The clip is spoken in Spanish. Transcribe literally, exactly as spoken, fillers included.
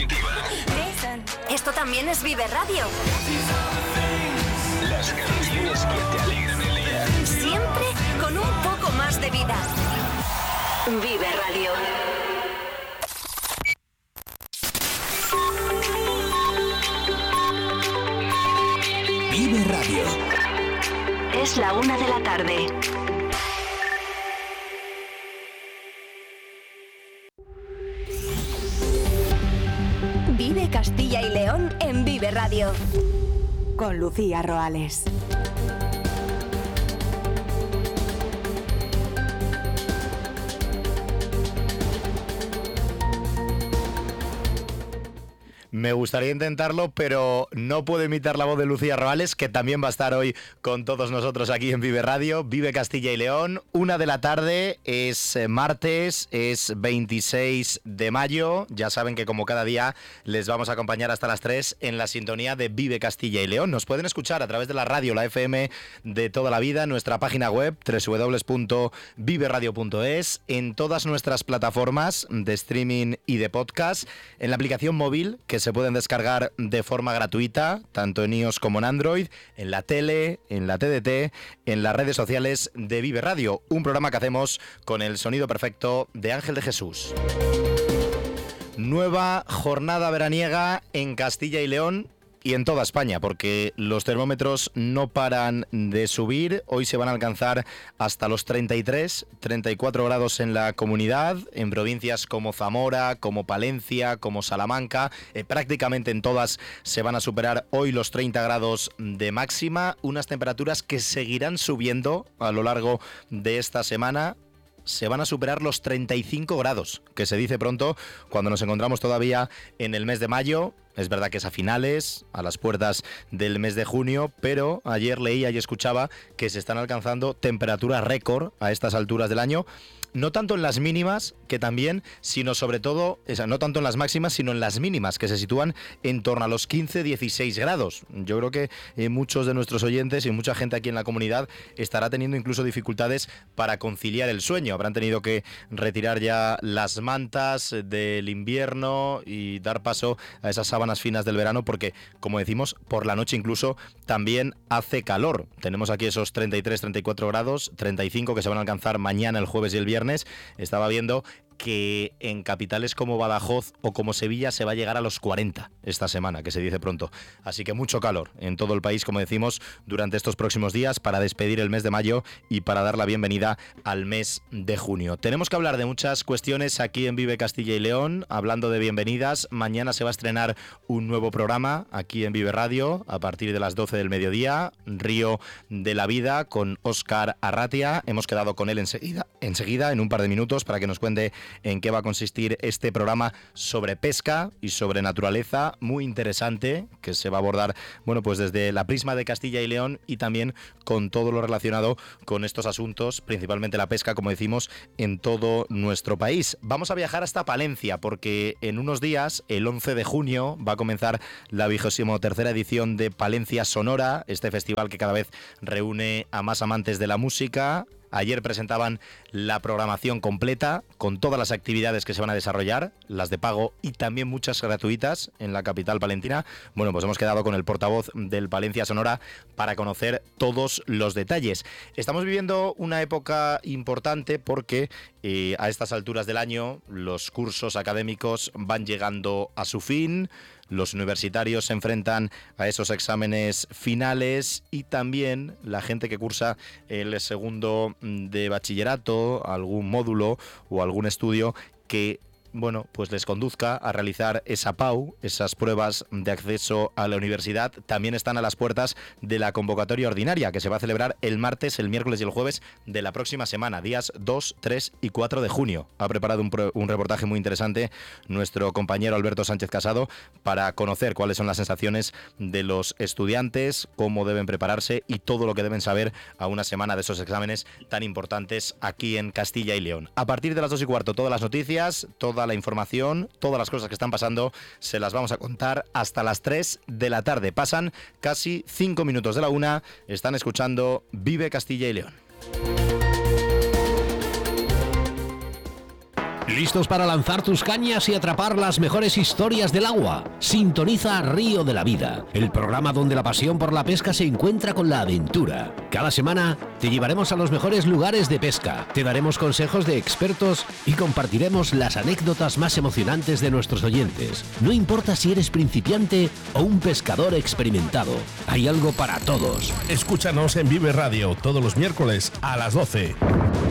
Esto también es Vive Radio. Las canciones que te alegran el día. Siempre con un poco más de vida. Vive Radio. Vive Radio. Es la una de la tarde. Vive Castilla y León en Vive Radio. Con Lucía Roales. Me gustaría intentarlo, pero no puedo imitar la voz de Lucía Roales, que también va a estar hoy con todos nosotros aquí en Vive Radio. Vive Castilla y León, una de la tarde, es martes, es veintiséis de mayo. Ya saben que como cada día les vamos a acompañar hasta las tres en la sintonía de Vive Castilla y León. Nos pueden escuchar a través de la radio, la F M de toda la vida, en nuestra página web doble u doble u doble u punto vive radio punto es, en todas nuestras plataformas de streaming y de podcast, en la aplicación móvil que se pueden descargar de forma gratuita, tanto en iOS como en Android, en la tele, en la T D T, en las redes sociales de Vive Radio, un programa que hacemos con el sonido perfecto de Ángel de Jesús. Nueva jornada veraniega en Castilla y León y en toda España, porque los termómetros no paran de subir. Hoy se van a alcanzar hasta los treinta y tres, treinta y cuatro grados en la comunidad, en provincias como Zamora, como Palencia, como Salamanca. Eh, prácticamente en todas se van a superar hoy los treinta grados de máxima, unas temperaturas que seguirán subiendo a lo largo de esta semana. Se van a superar los treinta y cinco grados, que se dice pronto cuando nos encontramos todavía en el mes de mayo. Es verdad que es a finales, a las puertas del mes de junio, pero ayer leía y escuchaba que se están alcanzando temperaturas récord a estas alturas del año. No tanto en las mínimas, que también, sino sobre todo, o sea, no tanto en las máximas, sino en las mínimas, que se sitúan en torno a los quince a dieciséis grados. Yo creo que eh, muchos de nuestros oyentes y mucha gente aquí en la comunidad estará teniendo incluso dificultades para conciliar el sueño. Habrán tenido que retirar ya las mantas del invierno y dar paso a esas sábanas finas del verano, porque, como decimos, por la noche incluso también hace calor. Tenemos aquí esos treinta y tres, treinta y cuatro grados, treinta y cinco que se van a alcanzar mañana, el jueves y el viernes. Estaba viendo que en capitales como Badajoz o como Sevilla se va a llegar a los cuarenta esta semana, que se dice pronto. Así que mucho calor en todo el país, como decimos, durante estos próximos días para despedir el mes de mayo y para dar la bienvenida al mes de junio. Tenemos que hablar de muchas cuestiones aquí en Vive Castilla y León. Hablando de bienvenidas, mañana se va a estrenar un nuevo programa aquí en Vive Radio a partir de las doce del mediodía, Río de la Vida, con Óscar Arratia. Hemos quedado con él enseguida, enseguida en un par de minutos para que nos cuente en qué va a consistir este programa sobre pesca y sobre naturaleza, muy interesante, que se va a abordar, bueno, pues desde la prisma de Castilla y León y también con todo lo relacionado con estos asuntos, principalmente la pesca, como decimos, en todo nuestro país. Vamos a viajar hasta Palencia, porque en unos días, el once de junio, va a comenzar la vigésimo tercera edición de Palencia Sonora, este festival que cada vez reúne a más amantes de la música. Ayer presentaban la programación completa con todas las actividades que se van a desarrollar, las de pago y también muchas gratuitas en la capital palentina. Bueno, pues hemos quedado con el portavoz del Palencia Sonora para conocer todos los detalles. Estamos viviendo una época importante porque eh, a estas alturas del año los cursos académicos van llegando a su fin. Los universitarios se enfrentan a esos exámenes finales y también la gente que cursa el segundo de bachillerato, algún módulo o algún estudio que, bueno, pues les conduzca a realizar esa P A U, esas pruebas de acceso a la universidad, también están a las puertas de la convocatoria ordinaria, que se va a celebrar el martes, el miércoles y el jueves de la próxima semana, días dos, tres y cuatro de junio. Ha preparado un, pro, un reportaje muy interesante nuestro compañero Alberto Sánchez Casado para conocer cuáles son las sensaciones de los estudiantes, cómo deben prepararse y todo lo que deben saber a una semana de esos exámenes tan importantes aquí en Castilla y León. A partir de las dos y cuarto, todas las noticias, toda la información, todas las cosas que están pasando, se las vamos a contar hasta las tres de la tarde. Pasan casi cinco minutos de la una. Están escuchando Vive Castilla y León. ¿Listos para lanzar tus cañas y atrapar las mejores historias del agua? Sintoniza Río de la Vida, el programa donde la pasión por la pesca se encuentra con la aventura. Cada semana te llevaremos a los mejores lugares de pesca, te daremos consejos de expertos y compartiremos las anécdotas más emocionantes de nuestros oyentes. No importa si eres principiante o un pescador experimentado, hay algo para todos. Escúchanos en Vive Radio todos los miércoles a las doce.